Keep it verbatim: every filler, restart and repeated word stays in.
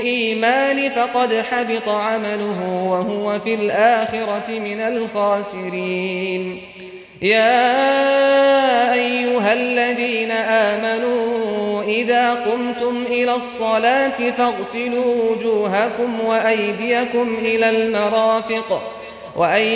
الإيمان فقد حبط عمله وهو في الآخرة من الخاسرين. يا أيها الذين آمنوا إذا قمتم إلى الصلاة فاغسلوا وجوهكم وأيديكم إلى المرافق